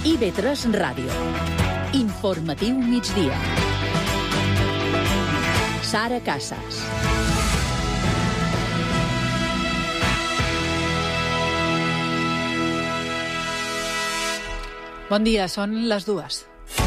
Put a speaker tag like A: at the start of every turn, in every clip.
A: IB3 Ràdio. Informatiu migdia. Sara Casas.
B: Bon dia, són les 2.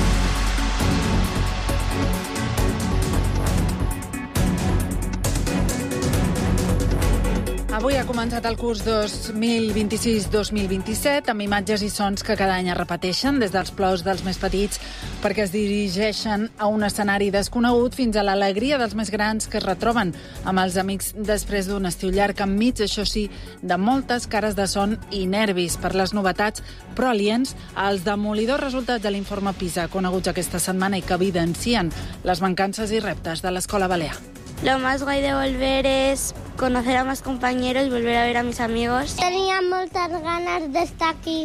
B: Avui ha començat el curs 2026-2027 amb imatges i sons que cada any es repeteixen, des dels plors dels més petits perquè es dirigeixen a un escenari desconegut fins a l'alegria dels més grans que es retroben amb els amics després d'un estiu llarg enmig, això sí, de moltes cares de son i nervis per les novetats, però aliens als demolidors resultats de l'informe PISA coneguts aquesta setmana i que evidencien les mancances i reptes de l'escola balear.
C: Lo más guay de volver es conocer a más compañeros y volver a ver a mis amigos.
D: Tenia moltes ganes d'estar aquí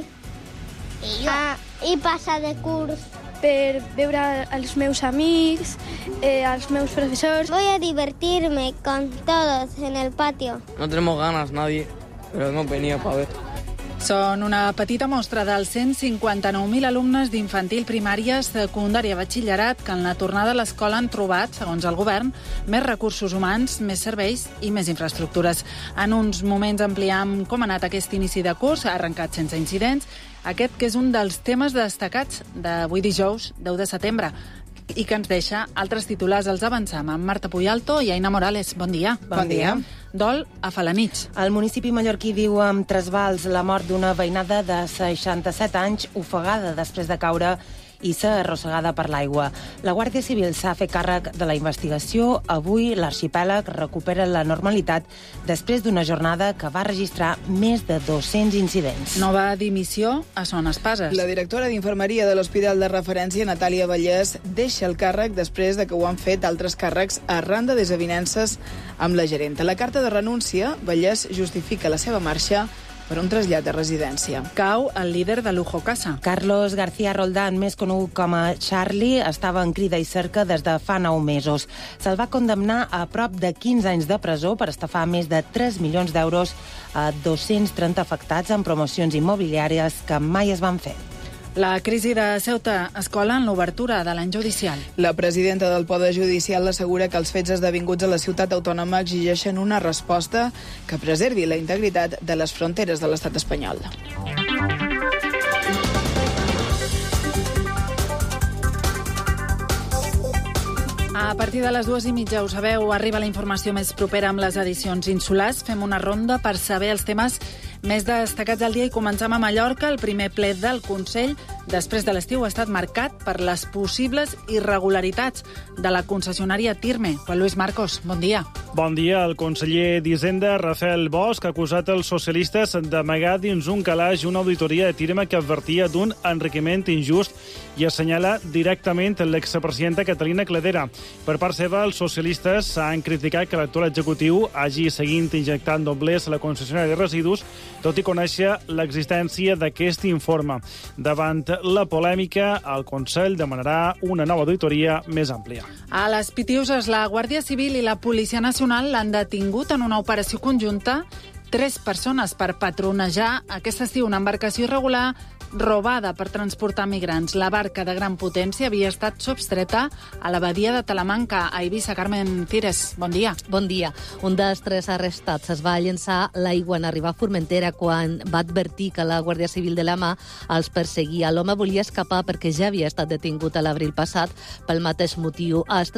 D: i passar de curs.
E: Per veure els meus amics, els meus professors.
D: Voy a divertirme con todos en el patio.
F: No tenemos ganas nadie, pero hemos venido para ver.
B: Són una petita mostra dels 159.000 alumnes d'infantil, primària, secundària, batxillerat que en la tornada a l'escola han trobat, segons el govern, més recursos humans, més serveis i més infraestructures. En uns moments ampliem com ha anat aquest inici de curs, ha arrencat sense incidents, aquest que és un dels temes destacats d'avui dijous, 10 de setembre, i que ens deixa altres titulars. Els avancem amb Marta Puyalto i Aina Morales. Bon dia.
G: Bon dia.
B: Dol a Felanitx.
G: El municipi mallorquí viu amb trasbals la mort d'una veïnada de 67 anys ofegada després de caure i ser arrossegada per l'aigua. La Guàrdia Civil s'ha fet càrrec de la investigació. Avui l'arxipèlag recupera la normalitat després d'una jornada que va registrar més de 200 incidents.
B: Nova dimissió a Son Espases.
H: La directora d'infermeria de l'Hospital de Referència, Natàlia Vallès, deixa el càrrec després de que ho han fet altres càrrecs arran de desavinences amb la gerenta. La carta de renúncia, Vallès justifica la seva marxa per un trasllat de residència.
B: Cau el líder de Lujo Casa.
G: Carlos García Roldán, més conegut com a Charlie, estava en crida i cerca des de fa 9 mesos. Se'l va condemnar a prop de 15 anys de presó per estafar més de 3 milions d'euros a 230 afectats en promocions immobiliàries que mai es van fer.
B: La crisi de Ceuta escola en l'obertura de l'any judicial.
H: La presidenta del Poder Judicial assegura que els fets esdevinguts a la ciutat autònoma exigeixen una resposta que preservi la integritat de les fronteres de l'estat espanyol.
B: A partir de les 2:30, ho sabeu, arriba la informació més propera amb les edicions insulars. Fem una ronda per saber els temes més destacats del dia i comencem a Mallorca. El primer ple del Consell després de l'estiu ha estat marcat per les possibles irregularitats de la concessionària Tirme. Juan Luis Marcos, bon dia.
I: Bon dia. El conseller d'Hisenda, Rafael Bosch, ha acusat els socialistes d'amagar dins un calaix una auditoria de Tirme que advertia d'un enriquiment injust i assenyala directament l'expresidenta Catalina Cladera. Per part seva, els socialistes han criticat que l'actual executiu hagi seguit injectant doblers a la concessionària de residus, tot i conèixer l'existència d'aquest informe. Davant la polèmica, el Consell demanarà una nova auditoria més àmplia.
B: A les Pitiuses, la Guàrdia Civil i la Policia Nacional l'han detingut en una operació conjunta 3 persones per patronejar aquest estiu una embarcació irregular robada per transportar migrants. La barca de gran potència havia estat substreta a la badia de Talamanca, a Eivissa. Carmen Cires, bon dia.
J: Bon dia. Un dels 3 arrestats es va llençar l'aigua en arribar a Formentera quan va advertir que la Guàrdia Civil de la mà els perseguia. L'home volia escapar perquè ja havia estat detingut a l'abril passat pel mateix motiu.